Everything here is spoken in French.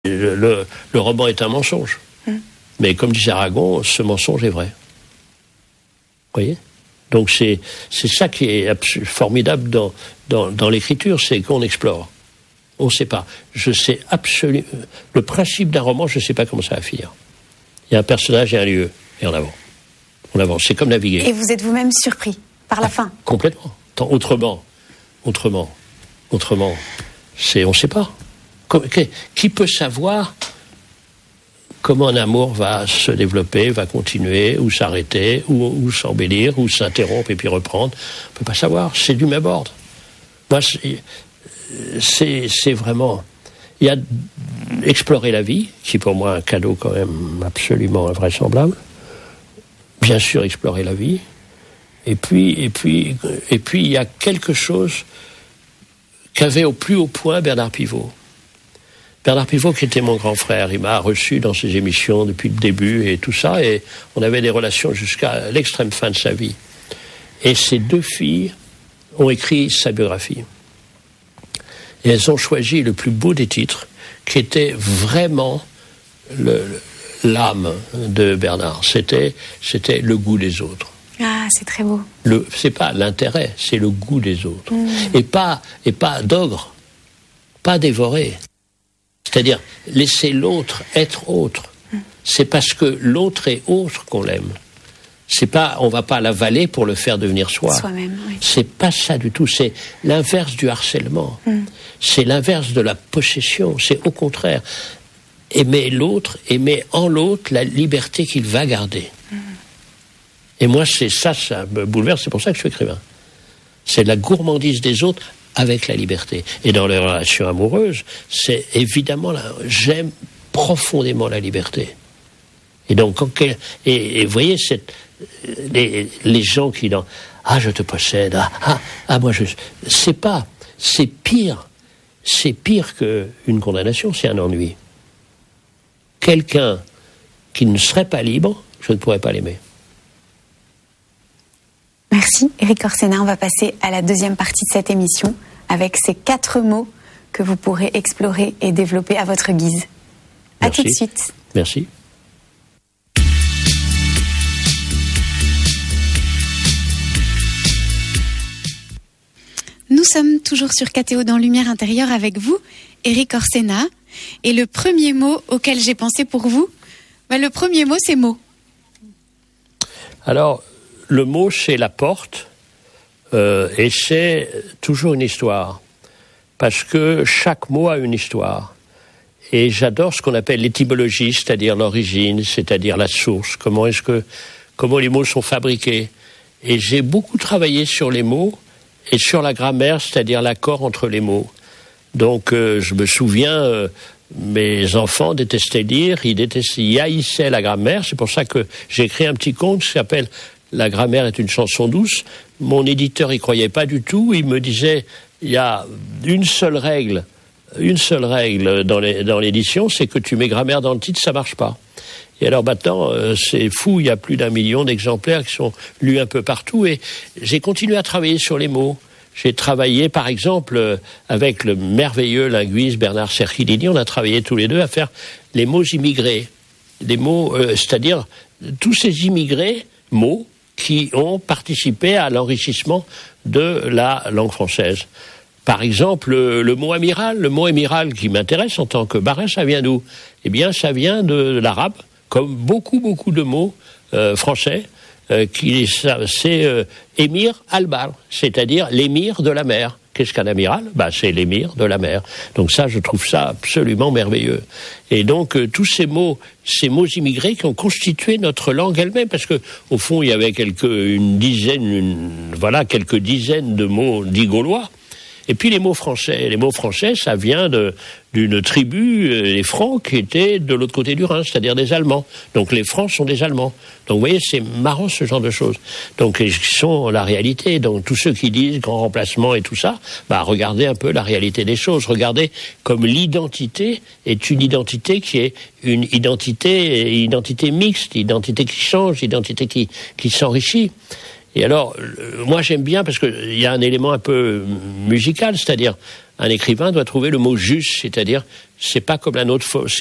Le roman est un mensonge. Mais comme disait Aragon, ce mensonge est vrai. Vous voyez ? Donc c'est ça qui est formidable dans l'écriture, c'est qu'on explore. On ne sait pas. Je sais absolument... Le principe d'un roman, je ne sais pas comment ça va finir. Il y a un personnage et un lieu, et on avance. On avance, c'est comme naviguer. Et vous êtes vous-même surpris par la fin ? Complètement. Autrement. On ne sait pas. Qui peut savoir comment un amour va se développer, va continuer, ou s'arrêter, ou s'embellir, ou s'interrompre et puis reprendre. On ne peut pas savoir. C'est du même ordre. Moi, c'est vraiment... Il y a explorer la vie, qui est pour moi un cadeau quand même absolument invraisemblable. Bien sûr, explorer la vie. Et puis, il y a quelque chose qu'avait au plus haut point Bernard Pivot. Bernard Pivot, qui était mon grand frère, il m'a reçu dans ses émissions depuis le début et tout ça, et on avait des relations jusqu'à l'extrême fin de sa vie. Et ces deux filles ont écrit sa biographie. Et elles ont choisi le plus beau des titres, qui était vraiment l'âme de Bernard. C'était le goût des autres. Ah, c'est très beau. C'est pas l'intérêt, c'est le goût des autres. Et pas d'ogre, pas dévoré. C'est-à-dire, laisser l'autre être autre. C'est parce que l'autre est autre qu'on l'aime. C'est pas, on va pas l'avaler pour le faire devenir soi. Soi-même, oui. C'est pas ça du tout. C'est l'inverse du harcèlement. C'est l'inverse de la possession. C'est au contraire. Aimer l'autre, aimer en l'autre la liberté qu'il va garder. Et moi, ça me bouleverse. C'est pour ça que je suis écrivain. C'est la gourmandise des autres avec la liberté. Et dans les relations amoureuses, c'est évidemment j'aime profondément la liberté. Et donc, et vous voyez, les gens qui dans je te possède, moi c'est pire qu'une condamnation, c'est un ennui. Quelqu'un qui ne serait pas libre, je ne pourrais pas l'aimer. Merci, Éric Orsena. On va passer à la deuxième partie de cette émission avec ces 4 mots que vous pourrez explorer et développer à votre guise. À tout de suite. Merci. Nous sommes toujours sur KTO dans Lumière intérieure avec vous, Éric Orsena. Et le premier mot auquel j'ai pensé pour vous, le premier mot, c'est mot. Alors, le mot, c'est la porte, et c'est toujours une histoire. Parce que chaque mot a une histoire. Et j'adore ce qu'on appelle l'étymologie, c'est-à-dire l'origine, c'est-à-dire la source, comment les mots sont fabriqués. Et j'ai beaucoup travaillé sur les mots et sur la grammaire, c'est-à-dire l'accord entre les mots. Donc, je me souviens, mes enfants détestaient lire, ils haïssaient la grammaire. C'est pour ça que j'ai écrit un petit conte qui s'appelle « La grammaire est une chanson douce ». Mon éditeur y croyait pas du tout. Il me disait, il y a une seule règle dans l'édition, c'est que tu mets grammaire dans le titre, ça marche pas. Et alors maintenant, c'est fou, il y a plus d'1 million d'exemplaires qui sont lus un peu partout. Et j'ai continué à travailler sur les mots. J'ai travaillé, par exemple, avec le merveilleux linguiste Bernard Cerchilini. On a travaillé tous les deux à faire les mots immigrés. Les mots, c'est-à-dire tous ces immigrés, mots, qui ont participé à l'enrichissement de la langue française. Par exemple, le mot amiral qui m'intéresse en tant que marin, ça vient d'où ? Eh bien, ça vient de l'arabe, comme beaucoup de mots français. C'est émir al-bar, c'est-à-dire l'émir de la mer. Qu'est-ce qu'un amiral ? C'est l'émir de la mer. Donc ça, je trouve ça absolument merveilleux. Et donc, tous ces mots immigrés qui ont constitué notre langue elle-même, parce que au fond, il y avait quelques dizaines de mots dits gaulois. Et puis les mots français, ça vient d'une tribu, les Francs, qui étaient de l'autre côté du Rhin, c'est-à-dire des Allemands. Donc les Francs sont des Allemands. Donc vous voyez, c'est marrant ce genre de choses. Donc ils sont la réalité. Donc tous ceux qui disent grand remplacement et tout ça, regardez un peu la réalité des choses. Regardez comme l'identité est une identité qui est une identité mixte, identité qui change, identité qui s'enrichit. Et alors, moi j'aime bien parce qu'il y a un élément un peu musical, c'est-à-dire un écrivain doit trouver le mot juste, c'est-à-dire c'est pas comme la nôtre.